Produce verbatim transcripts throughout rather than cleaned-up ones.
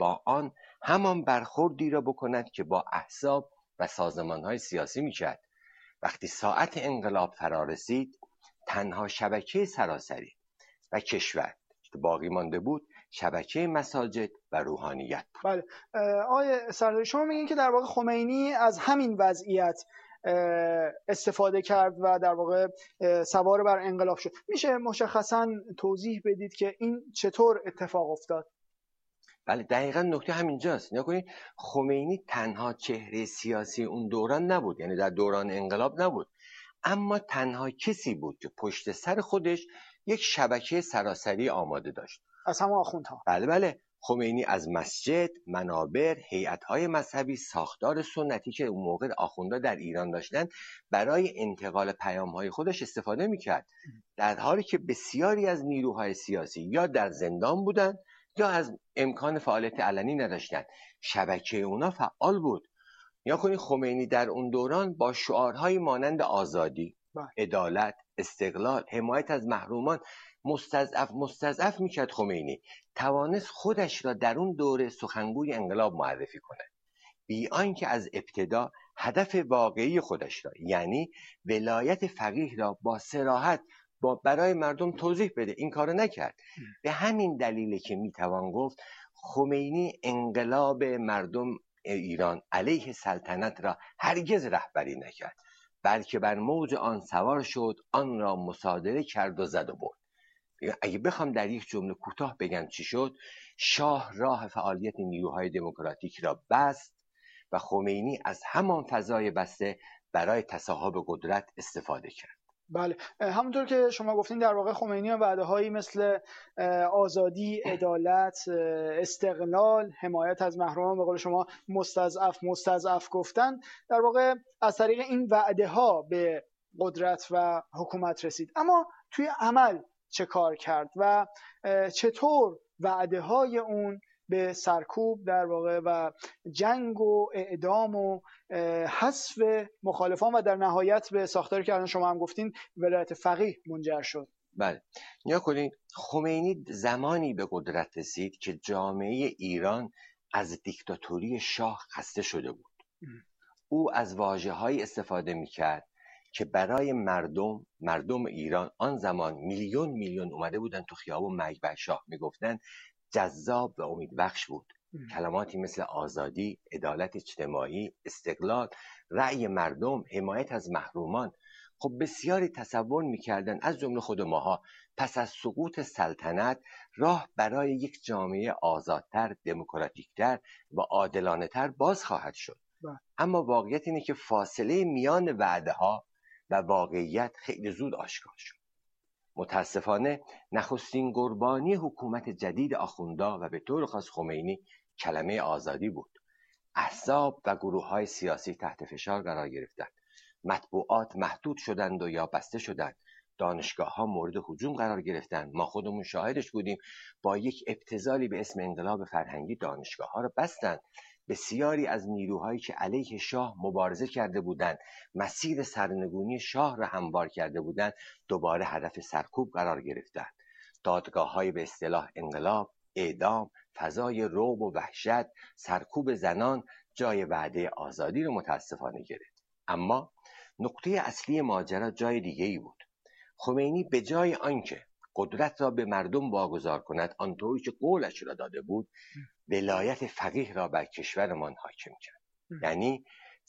با آن همان برخوردی را بکند که با احزاب و سازمان‌های سیاسی می‌کرد. وقتی ساعت انقلاب فرا رسید، تنها شبکه سراسری و کشور که باقی مانده بود شبکه مساجد و روحانیت بود. بله آقای سرداری، شما میگین که در واقع خمینی از همین وضعیت استفاده کرد و در واقع سوار بر انقلاب شد. میشه مشخصاً توضیح بدید که این چطور اتفاق افتاد؟ بله دقیقاً نکته همینجاست. نگاه کنید خمینی تنها چهره سیاسی اون دوران نبود، یعنی در دوران انقلاب نبود، اما تنها کسی بود که پشت سر خودش یک شبکه سراسری آماده داشت. از همه آخوندها. بله بله خمینی از مسجد، منابر، هیئت‌های مذهبی، ساختار سنتی که اون موقع آخوندها در ایران داشتن برای انتقال پیام‌های خودش استفاده می‌کرد، در حالی که بسیاری از نیروهای سیاسی یا در زندان بودند یا از امکان فعالیت علنی نداشتند. شبکه اونا فعال بود. یا کنید خمینی در اون دوران با شعارهای مانند آزادی، عدالت، استقلال، حمایت از محرومان مستضعف مستضعف میکرد. خمینی توانست خودش را در اون دوره سخنگوی انقلاب معرفی کنه، بی آنکه از ابتدا هدف واقعی خودش را یعنی ولایت فقیه را با صراحت با برای مردم توضیح بده. این کارو نکرد. به همین دلیله که میتوان گفت خمینی انقلاب مردم ایران علیه سلطنت را هرگز رهبری نکرد، بلکه بر موج آن سوار شد، آن را مصادره کرد و زد و برد. اگه بخوام در یک جمله کوتاه بگم چی شد، شاه راه فعالیت نیروهای دموکراتیک را بست و خمینی از همان فضای بسته برای تصاحب قدرت استفاده کرد. بله همونطور که شما گفتین در واقع خمینی و وعده‌هایی مثل آزادی، عدالت، استقلال، حمایت از محرومان، به قول شما مستضعف مستضعف گفتن، در واقع از طریق این وعده‌ها به قدرت و حکومت رسید. اما توی عمل چه کار کرد و چطور وعده‌های اون به سرکوب در واقع و جنگ و اعدام و حذف مخالفان و در نهایت به ساختاری که الان شما هم گفتین ولایت فقیه منجر شد؟ بله نیا کنید خمینی زمانی به قدرت رسید که جامعه ایران از دیکتاتوری شاه خسته شده بود. ام. او از واژه‌هایی استفاده می‌کرد که برای مردم مردم ایران آن زمان میلیون میلیون اومده بودن تو خیابون مرگ بر شاه میگفتن جذاب و امیدبخش بود. ام. کلماتی مثل آزادی، عدالت اجتماعی، استقلال، رأی مردم، حمایت از محرومان. خب بسیاری تصور میکردن از جمله خود ماها پس از سقوط سلطنت راه برای یک جامعه آزادتر، دموکراتیکتر و عادلانه‌تر باز خواهد شد. با. اما واقعیت اینه که فاصله میان وعده‌ها و واقعیت خیلی زود آشکار شد. متاسفانه نخستین قربانی حکومت جدید آخوندها و به طور خاص خمینی کلمه آزادی بود. احزاب و گروه‌های سیاسی تحت فشار قرار گرفتند. مطبوعات محدود شدند و یا بسته شدند. دانشگاه‌ها مورد هجوم قرار گرفتند. ما خودمون شاهدش بودیم. با یک ابتذالی به اسم انقلاب فرهنگی دانشگاه‌ها را بستند. بسیاری از نیروهایی که علیه شاه مبارزه کرده بودند، مسیر سرنگونی شاه را هموار کرده بودند، دوباره هدف سرکوب قرار گرفتند. دادگاه‌های به اصطلاح انقلاب، اعدام، فضای رعب و وحشت، سرکوب زنان جای وعده آزادی رو متاسفانه گرفت. اما نقطه اصلی ماجرا جای دیگه ای بود. خمینی به جای آنکه قدرت را به مردم واگذار کند آنطوری که قولش را داده بود، ولایت فقیه را بر کشورمان حاکم کرد. یعنی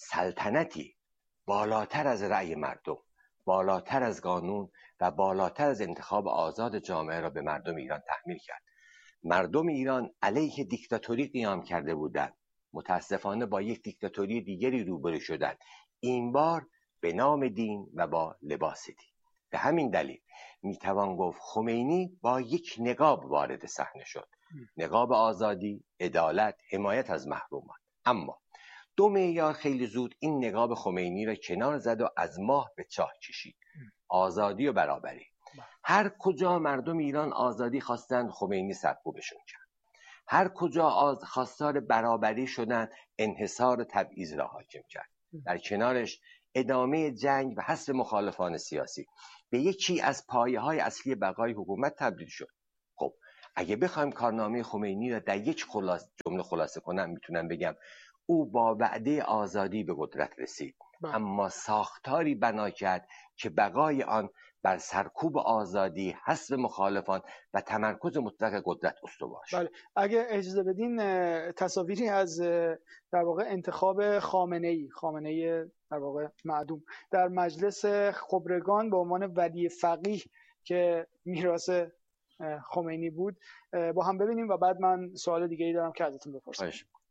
سلطنتی بالاتر از رأی مردم، بالاتر از قانون و بالاتر از انتخاب آزاد جامعه را به مردم ایران تحمیل کرد. مردم ایران علیه دیکتاتوری قیام کرده بودند. متاسفانه با یک دیکتاتوری دیگری روبرو شدند. این بار به نام دین و با لباس دین. به همین دلیل میتوان گفت خمینی با یک نقاب وارد صحنه شد. نقاب آزادی، عدالت، حمایت از محرومان. اما دو معیار خیلی زود این نقاب خمینی را کنار زد و از ماه به چاه کشید. آزادی و برابری. هر کجا مردم ایران آزادی خواستند خمینی سرکوبشون کرد. هر کجا آز خواستار برابری شدند انحصار تبعیض را حاکم کرد. در کنارش ادامه جنگ و حذف مخالفان سیاسی به یکی از پایه‌های اصلی بقای حکومت تبدیل شد. خب اگه بخوایم کارنامه خمینی را در یک خلاص جمله خلاصه کنم، میتونم بگم او با وعده آزادی به قدرت رسید، بله. اما ساختاری بنا کرد که بقای آن بر سرکوب آزادی، حذف مخالفان و تمرکز مطلق قدرت استوار شد. بله. اگه اجازه بدین تصاویری از در واقع انتخاب خامنه‌ای خامنه‌ای در واقع معدوم در مجلس خبرگان به عنوان ولی فقیه که میراث خمینی بود با هم ببینیم و بعد من سوال دیگه ای دارم که ازتون بپرسم.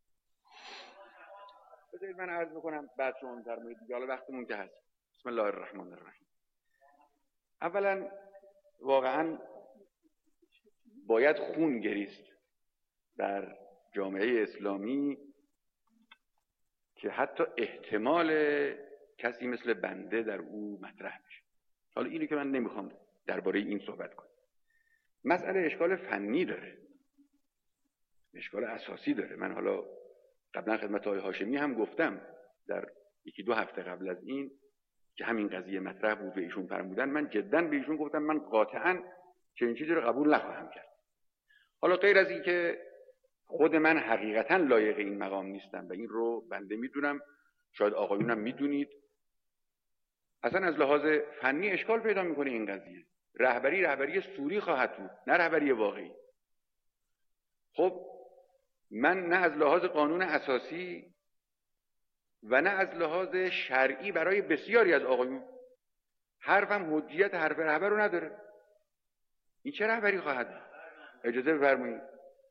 بذارید من عرض بکنم بعد شما می‌فرمایید دیگه، حالا وقتمون که هست. بسم الله الرحمن الرحیم. اولا واقعا باید خون گریست در جامعه اسلامی که حتی احتمال کسی مثل بنده در او مطرح بشه. حالا اینو که من نمیخوام درباره این صحبت کنم. مسئله اشکال فنی داره، اشکال اساسی داره. من حالا قبلا خدمت آقای هاشمی هم گفتم در یکی دو هفته قبل از این که همین قضیه مطرح بود و ایشون فرمودن، من جدا به ایشون گفتم من قاطعاً چنین چیزی رو قبول نخواهم کرد. حالا غیر از این که خود من حقیقتاً لایق این مقام نیستم و این رو بنده میدونم، شاید آقایونم میدونید، اصلا از لحاظ فنی اشکال پیدا میکنه این قضیه. رهبری رهبری سوری خواهد بود، نه رهبری واقعی. خب من نه از لحاظ قانون اساسی و نه از لحاظ شرعی برای بسیاری از آقایون حرفم حجیت حرف رهبر رو نداره. این چه رهبری خواهد بود؟ اجازه بفرمایید.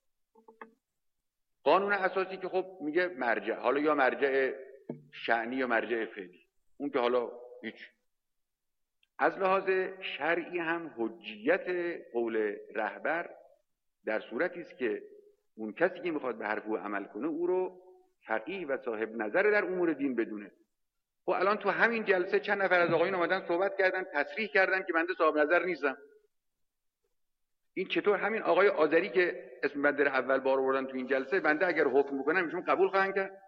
قانون اساسی که خب میگه مرجع، حالا یا مرجع شأنی یا مرجع فعلی، اون که حالا هیچ. از لحاظ شرعی هم حجیت قول رهبر در صورتی است که اون کسی که میخواد به حرف او عمل کنه او رو فقیه و صاحب نظر در امور دین بدونه. خب الان تو همین جلسه چند نفر از آقایون اومدن صحبت کردن، تصریح کردن که بنده صاحب نظر نیستم. این چطور؟ همین آقای آذری که اسم بنده رو اول بار آوردن تو این جلسه، بنده اگر حکم بکنم ایشون قبول خواهند کرد؟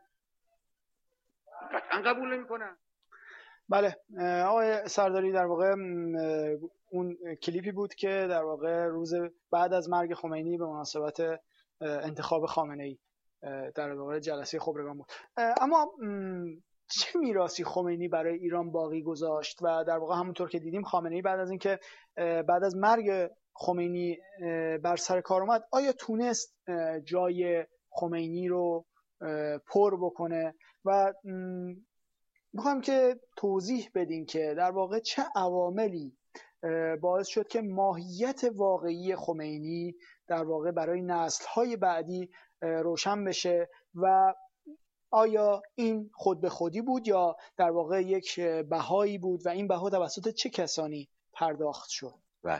قطعا قبول نمی‌کنن. بله آقای سرداری، در واقع اون کلیپی بود که در واقع روز بعد از مرگ خمینی به مناسبت انتخاب خامنه‌ای در واقع جلسه خبرگان بود. اما چه میراثی خمینی برای ایران باقی گذاشت؟ و در واقع همونطور که دیدیم خامنه‌ای بعد از اینکه بعد از مرگ خمینی بر سر کار اومد، آیا تونست جای خمینی رو پر بکنه؟ و میخوام که توضیح بدین که در واقع چه عواملی باعث شد که ماهیت واقعی خمینی در واقع برای نسل‌های بعدی روشن بشه و آیا این خود به خودی بود یا در واقع یک بهایی بود و این بها توسط چه کسانی پرداخت شد؟ و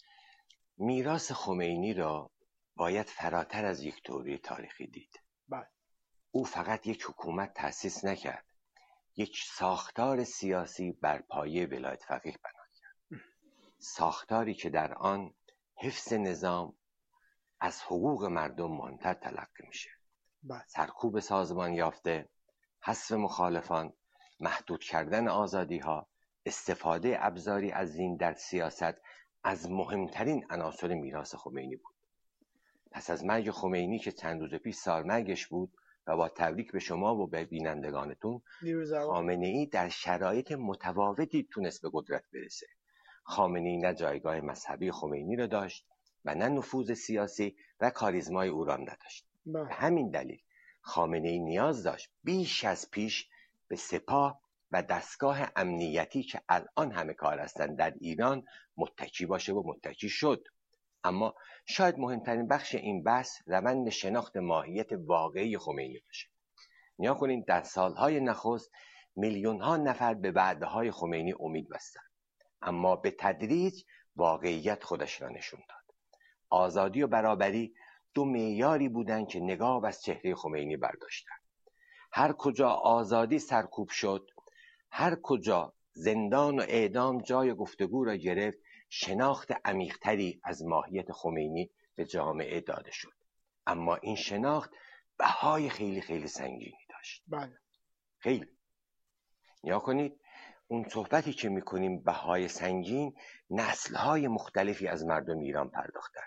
میراث خمینی را باید فراتر از یک دوره تاریخی دید. بله. او فقط یک حکومت تأسیس نکرد، یک ساختار سیاسی بر پایه ولایت فقیه بنا کرد، ساختاری که در آن حفظ نظام از حقوق مردم مهمتر تلقی میشه. بله. سرکوب سازمان یافته، حذف مخالفان، محدود کردن آزادی ها، استفاده ابزاری از دین در سیاست از مهمترین عناصر میراث خمینی بود. پس از مرگ خمینی که چند روز پیش سالمرگش بود و با تبریک به شما و به بینندگانتون، خامنه‌ای در شرایط متفاوتی تونست به قدرت برسه. خامنه‌ای نه جایگاه مذهبی خمینی را داشت و نه نفوذ سیاسی و کاریزمای او را نداشت. به همین دلیل خامنه‌ای نیاز داشت بیش از پیش به سپاه و دستگاه امنیتی که الان همه کار هستند در ایران متکی باشه و متکی شد. اما شاید مهمترین بخش این بحث روند شناخت ماهیت واقعی خمینی باشه. نیا کنین در سالهای نخست میلیون ها نفر به وعده‌های خمینی امید بستند، اما به تدریج واقعیت خودش را نشون داد. آزادی و برابری دو معیاری بودند که نگاه از چهره خمینی برداشتند. هر کجا آزادی سرکوب شد، هر کجا زندان و اعدام جای گفتگو را گرفت، شناخت عمیق‌تری از ماهیت خمینی به جامعه داده شد. اما این شناخت بهای خیلی خیلی سنگینی داشت. بله. خیلی. نیا کنید اون صحبتی که میکنیم بهای سنگین، نسل‌های مختلفی از مردم ایران پرداختند.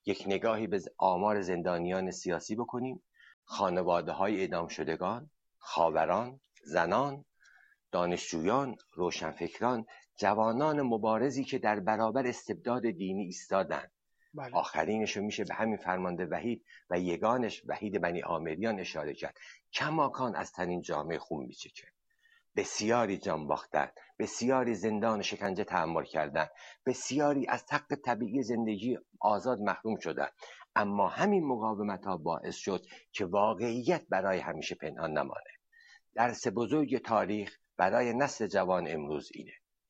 یک نگاهی به آمار زندانیان سیاسی بکنیم، خانواده های اعدام شدگان، خاوران، زنان، دانشجویان، روشنفکران، جوانان مبارزی که در برابر استبداد دینی ایستادند. بله. آخرینشو میشه به همین فرمانده وحید و یگانش وحید بنی عامریان اشاره کرد. کماکان از تنین جامعه خون میچکه. بسیاری جان باختن، بسیاری زندان شکنجه تحمل کردن، بسیاری از حق طبیعی زندگی آزاد محروم شدن، اما همین مقاومت ها باعث شد که واقعیت برای همیشه پنهان نمانه. درس بزرگ تاریخ برای نسل جوان امروز اینه: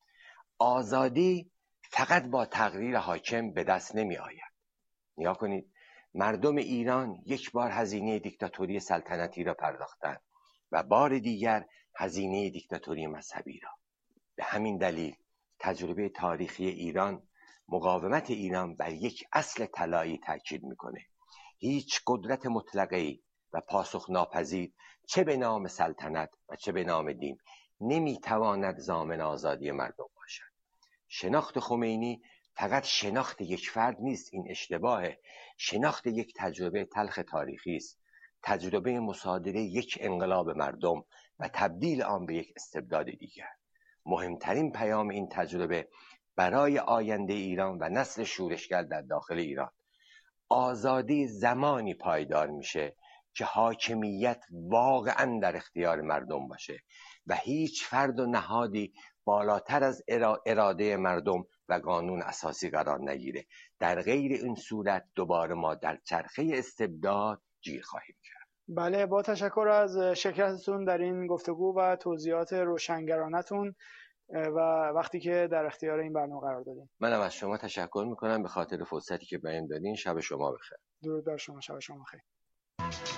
آزادی فقط با تغییر حاکم به دست نمی آید. نگاه کنید، مردم ایران یک بار هزینه دیکتاتوری سلطنتی را پرداختند و بار دیگر هزینه دیکتاتوری مذهبی را. به همین دلیل تجربه تاریخی ایران، مقاومت ایران بر یک اصل طلایی تاکید میکنه: هیچ قدرت مطلقه‌ای و پاسخ ناپذیر، چه به نام سلطنت و چه به نام دین، نمیتواند ضامن آزادی مردم باشد. شناخت خمینی فقط شناخت یک فرد نیست، این اشتباهه. شناخت یک تجربه تلخ تاریخی است، تجربه مصادره یک انقلاب مردم و تبدیل آن به یک استبداد دیگر. مهمترین پیام این تجربه برای آینده ایران و نسل شورشگر در داخل ایران: آزادی زمانی پایدار میشه که حاکمیت واقعا در اختیار مردم باشه و هیچ فرد و نهادی بالاتر از اراده مردم و قانون اساسی قرار نگیره. در غیر این صورت دوباره ما در چرخه استبداد گیر خواهیم کرد. بله، با تشکر از شرکتتون در این گفتگو و توضیحات روشنگرانتون و وقتی که در اختیار این برنامه قرار دادین. منم از شما تشکر میکنم به خاطر فرصتی که بهم دادین. شب شما بخیر. درود بر شما، شب شما بخیر.